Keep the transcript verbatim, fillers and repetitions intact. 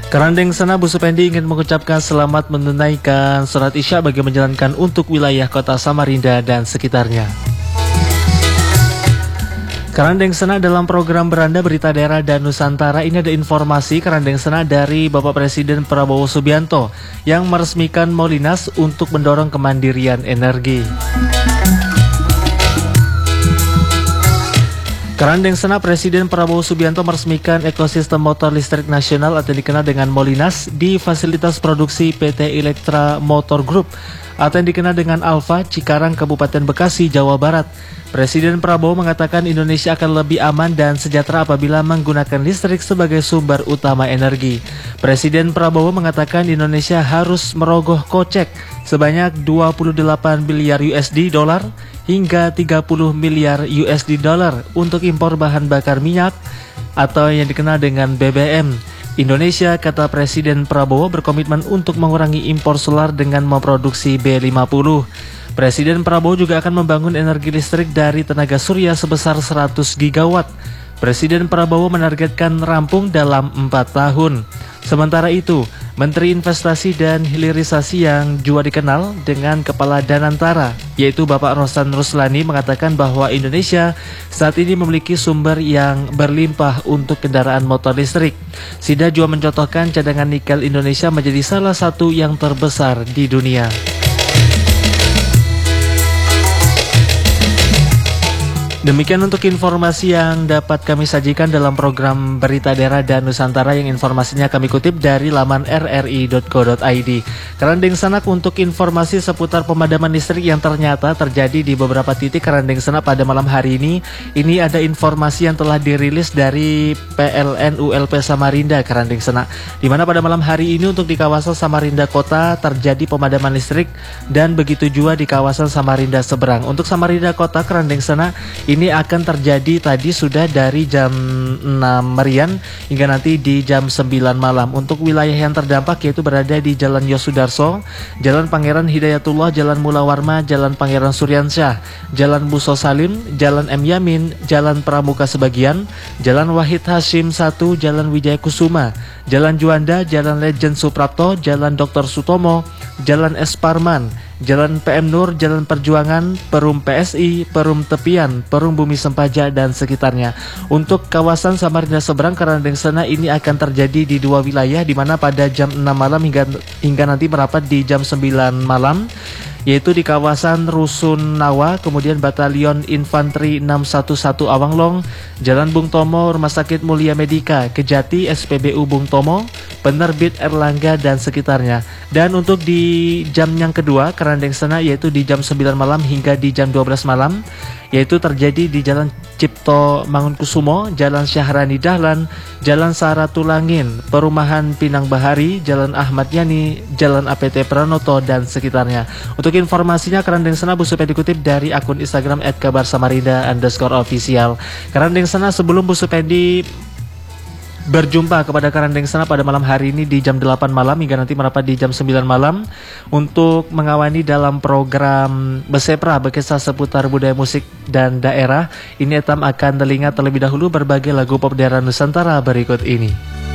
Kerandeng Sana Bu Supendi ingin mengucapkan selamat menunaikan sholat Isya bagi menjalankan untuk wilayah kota Samarinda dan sekitarnya. Kerandeng Sana dalam program Beranda Berita Daerah dan Nusantara. Ini ada informasi Kerandeng Sana dari Bapak Presiden Prabowo Subianto yang meresmikan Molinas untuk mendorong kemandirian energi. Kerandeng Sana Presiden Prabowo Subianto meresmikan ekosistem motor listrik nasional atau dikenal dengan Molinas di fasilitas produksi P T Elektra Motor Group atau yang dikenal dengan Alfa, Cikarang, Kabupaten Bekasi, Jawa Barat. Presiden Prabowo mengatakan Indonesia akan lebih aman dan sejahtera apabila menggunakan listrik sebagai sumber utama energi. Presiden Prabowo mengatakan Indonesia harus merogoh kocek sebanyak dua puluh delapan miliar U S D dolar hingga tiga puluh miliar U S D dolar untuk impor bahan bakar minyak atau yang dikenal dengan B B M. Indonesia, kata Presiden Prabowo, berkomitmen untuk mengurangi impor solar dengan memproduksi B lima puluh. Presiden Prabowo juga akan membangun energi listrik dari tenaga surya sebesar seratus gigawatt. Presiden Prabowo menargetkan rampung dalam empat tahun. Sementara itu, Menteri Investasi dan Hilirisasi yang juga dikenal dengan Kepala Danantara, yaitu Bapak Rosan Ruslani, mengatakan bahwa Indonesia saat ini memiliki sumber yang berlimpah untuk kendaraan motor listrik. Sida juga mencontohkan cadangan nikel Indonesia menjadi salah satu yang terbesar di dunia. Demikian untuk informasi yang dapat kami sajikan dalam program Berita Daerah dan Nusantara yang informasinya kami kutip dari laman r r i dot co dot i d. Kerandeng Sana untuk informasi seputar pemadaman listrik yang ternyata terjadi di beberapa titik Kerandeng Sana pada malam hari ini. Ini ada informasi yang telah dirilis dari P L N U L P Samarinda Kerandeng Sana, di mana pada malam hari ini untuk di kawasan Samarinda Kota terjadi pemadaman listrik dan begitu juga di kawasan Samarinda Seberang. Untuk Samarinda Kota Kerandeng Sana ini akan terjadi tadi sudah dari jam enam Merian hingga nanti di jam sembilan malam. Untuk wilayah yang terdampak yaitu berada di Jalan Yosudarso, Jalan Pangeran Hidayatullah, Jalan Mula Warma, Jalan Pangeran Suryansyah, Jalan Buso Salim, Jalan M Yamin, Jalan Pramuka Sebagian, Jalan Wahid Hashim satu, Jalan Wijaya Kusuma, Jalan Juanda, Jalan Legend Suprapto, Jalan Doktor Sutomo, Jalan S Parman, Jalan P M Nur, Jalan Perjuangan, Perum P S I, Perum Tepian, Perum Bumi Sempaja dan sekitarnya. Untuk kawasan Samarinda Seberang Kerandeng Sana ini akan terjadi di dua wilayah, di mana pada jam enam malam hingga hingga nanti merapat di jam sembilan malam, yaitu di kawasan Rusun Nawa, kemudian Batalion Infanteri enam satu satu Awanglong, Jalan Bung Tomo, Rumah Sakit Mulia Medika, Kejati, S P B U Bung Tomo, Penerbit Erlangga dan sekitarnya. Dan untuk di jam yang kedua Kerandeng Sana yaitu di jam sembilan malam hingga di jam dua belas malam, yaitu terjadi di Jalan Cipto Mangunkusumo, Jalan Syahrani Dahlan, Jalan Saratulangin, Perumahan Pinang Bahari, Jalan Ahmad Yani, Jalan A P T Pranoto dan sekitarnya. Untuk informasinya Kerandeng Sana Bu Supendi dikutip dari akun Instagram et kabar samarinda underscore official. Kerandeng Sana, sebelum Bu Supendi berjumpa kepada Kerandeng Sana pada malam hari ini di jam delapan malam hingga nanti merapat di jam sembilan malam untuk mengawani dalam program Besepra, berkisah seputar budaya musik dan daerah. Ini Etam akan telinga terlebih dahulu berbagai lagu pop daerah Nusantara berikut ini.